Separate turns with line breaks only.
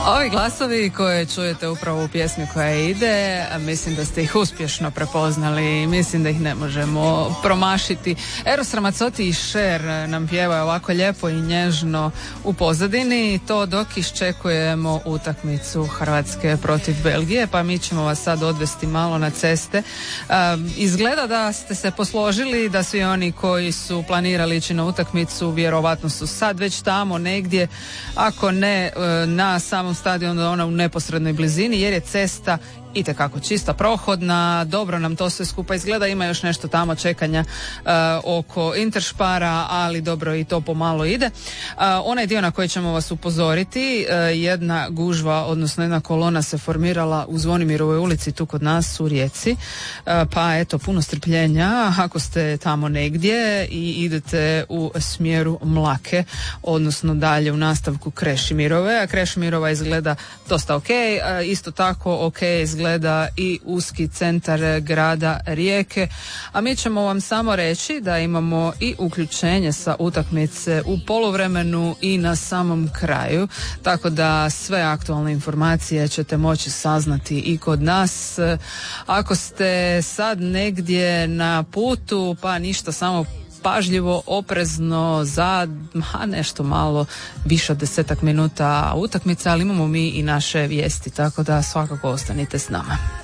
Ovi glasovi koje čujete upravo u pjesmi koja ide, mislim da ste ih uspješno prepoznali, mislim da ih ne možemo promašiti. Eros Ramazzotti i Cher nam pjevaju ovako lijepo i nježno u pozadini, to dok iščekujemo utakmicu Hrvatske protiv Belgije, pa mi ćemo vas sad odvesti malo na ceste. Izgleda da ste se posložili, da svi oni koji su planirali ići na utakmicu vjerovatno su sad već tamo negdje, ako ne na samom stadionu, ona u neposrednoj blizini, jer je cesta itekako čista, prohodna, dobro nam to sve skupa izgleda, ima još nešto tamo čekanja oko Interšpara, ali dobro i to pomalo ide. Onaj dio na koji ćemo vas upozoriti, jedna gužva, odnosno jedna kolona se formirala u Zvonimirovoj ulici tu kod nas u Rijeci, pa eto, puno strpljenja ako ste tamo negdje i idete u smjeru Mlake, odnosno dalje u nastavku Krešimirove, a Krešimirova izgleda dosta ok, isto tako ok izgleda i uski centar grada Rijeke, a mi ćemo vam samo reći da imamo i uključenje sa utakmice u poluvremenu i na samom kraju, tako da sve aktualne informacije ćete moći saznati i kod nas. Ako ste sad negdje na putu, pa ništa, samo pažljivo, oprezno za nešto malo više od 10 minuta utakmice, ali imamo mi i naše vijesti, tako da svakako ostanite s nama.